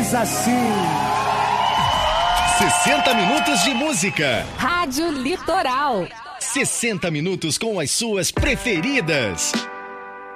diz assim. 60 minutos de música. Rádio Litoral. 60 minutos com as suas preferidas.